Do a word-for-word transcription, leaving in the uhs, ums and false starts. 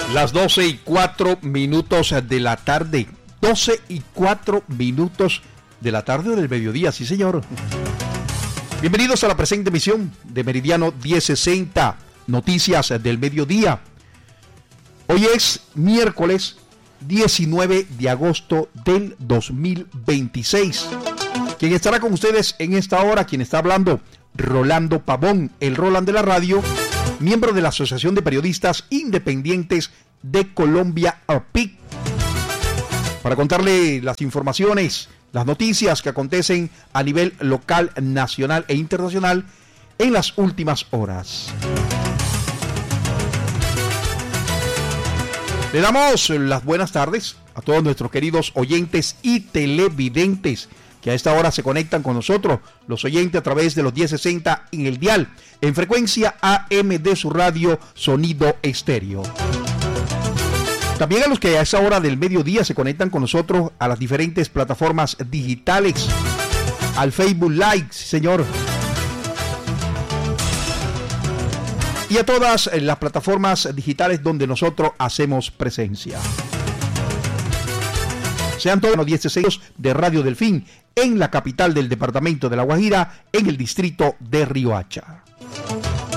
Las doce y cuatro minutos de la tarde. doce y cuatro minutos de la tarde o del mediodía, sí señor. Bienvenidos a la presente emisión de Meridiano diez sesenta, Noticias del Mediodía. Hoy es miércoles diecinueve de agosto del dos mil veintiséis. Quien estará con ustedes en esta hora, quien está hablando, Rolando Pavón, el Roland de la radio, miembro de la Asociación de Periodistas Independientes de Colombia, A P I C, para contarle las informaciones, las noticias que acontecen a nivel local, nacional e internacional en las últimas horas. Le damos las buenas tardes a todos nuestros queridos oyentes y televidentes que a esta hora se conectan con nosotros, los oyentes a través de los diez sesenta en el dial, en frecuencia A M de su radio Sonido Estéreo. También a los que a esa hora del mediodía se conectan con nosotros a las diferentes plataformas digitales, al Facebook Live, señor, y a todas las plataformas digitales donde nosotros hacemos presencia. Sean todos los diez sesenta de Radio Delfín en la capital del departamento de La Guajira, en el distrito de Riohacha.